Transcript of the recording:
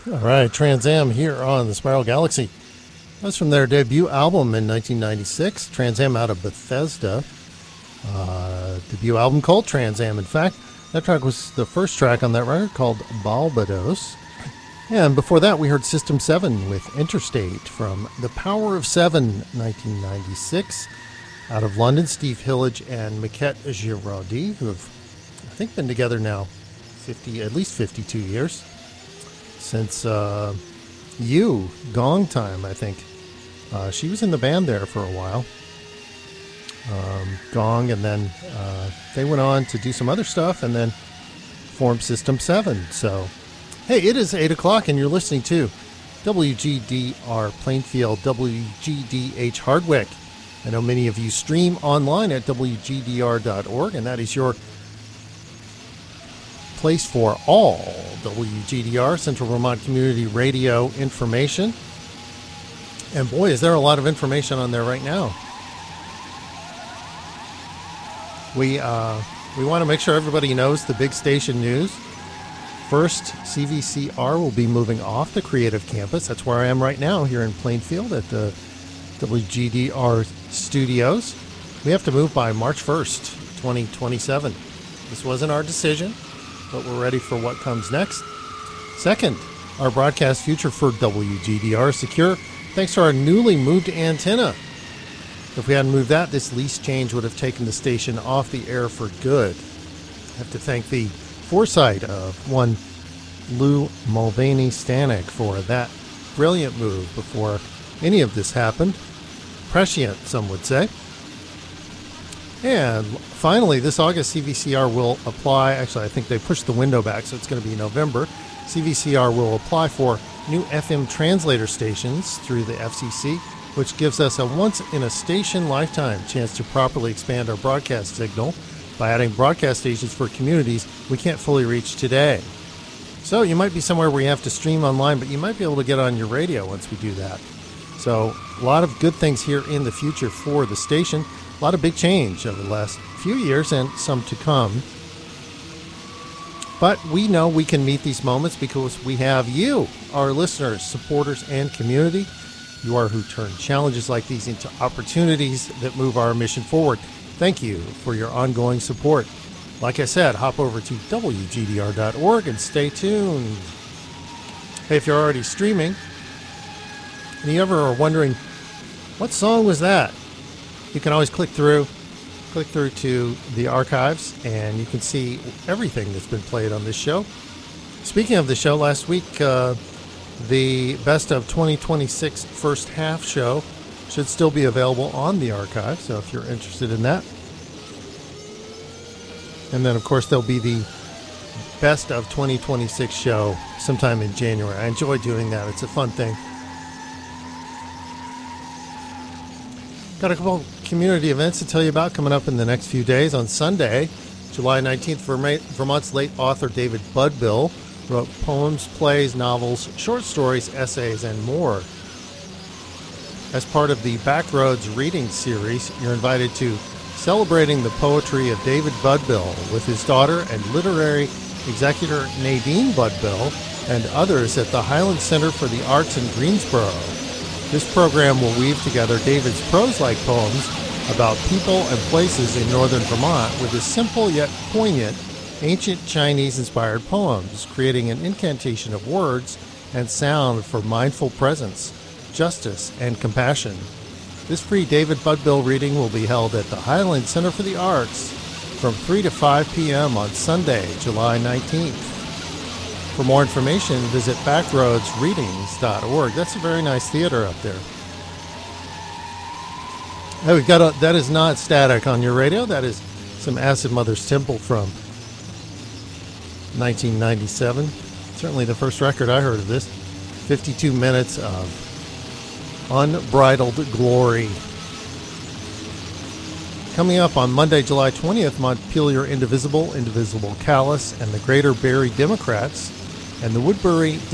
All right, Trans Am here on the Spiral Galaxy. That's from their debut album in 1996, Trans Am out of Bethesda. Debut album called Trans Am, in fact. That track was the first track on that record called Barbados. And before that, we heard System 7 with Interstate from The Power of Seven, 1996. Out of London, Steve Hillage and Miquette Girardi, who have, I think, been together now at least 52 years. Since Gong Time, I think. She was in the band there for a while. Gong, and then they went on to do some other stuff and then formed System 7. So, hey, it is 8 o'clock and you're listening to WGDR Plainfield, WGDH Hardwick. I know many of you stream online at WGDR.org, and that is your place for all WGDR, Central Vermont Community Radio information. And boy, is there a lot of information on there right now. We want to make sure everybody knows the big station news. First, CVCR will be moving off the Creative Campus. That's where I am right now, here in Plainfield at the WGDR studios. We have to move by March 1st, 2027. This wasn't our decision, but we're ready for what comes next. Second, our broadcast future for WGDR is secure thanks to our newly moved antenna. If we hadn't moved that, this lease change would have taken the station off the air for good. I have to thank the foresight of one Lou Mulvaney Stanek for that brilliant move before any of this happened. Prescient, some would say. And finally, this August, CVCR will apply. Actually, I think they pushed the window back, so it's going to be November. CVCR will apply for new FM translator stations through the FCC, which gives us a once-in-a-station lifetime chance to properly expand our broadcast signal by adding broadcast stations for communities we can't fully reach today. So you might be somewhere where you have to stream online, but you might be able to get on your radio once we do that. So a lot of good things here in the future for the station. A lot of big change over the last few years and some to come. But we know we can meet these moments because we have you, our listeners, supporters, and community. You are who turn challenges like these into opportunities that move our mission forward. Thank you for your ongoing support. Like I said, hop over to WGDR.org and stay tuned. Hey, if you're already streaming, and you ever are wondering, what song was that? You can always click through to the archives, and you can see everything that's been played on this show. Speaking of the show, last week, the Best of 2026 First Half show should still be available on the archive, so if you're interested in that. And then, of course, there'll be the Best of 2026 show sometime in January. I enjoy doing that. It's a fun thing. Got a couple community events to tell you about coming up in the next few days. On Sunday, July 19th, Vermont's late author David Budbill wrote poems, plays, novels, short stories, essays, and more. As part of the Backroads reading series, you're invited to Celebrating the Poetry of David Budbill with his daughter and literary executor Nadine Budbill and others at the Highland Center for the Arts in Greensboro. This program will weave together David's prose-like poems about people and places in northern Vermont with his simple yet poignant ancient Chinese-inspired poems, creating an incantation of words and sound for mindful presence, justice, and compassion. This free David Budbill reading will be held at the Highland Center for the Arts from 3 to 5 p.m. on Sunday, July 19th. For more information, visit backroadsreadings.org. That's a very nice theater up there. Hey, we've got that is not static on your radio. That is some Acid Mother's Temple from 1997. Certainly the first record I heard of this. 52 minutes of unbridled glory. Coming up on Monday, July 20th, Montpelier Indivisible, Indivisible Callous, and the Greater Barrie Democrats and the Woodbury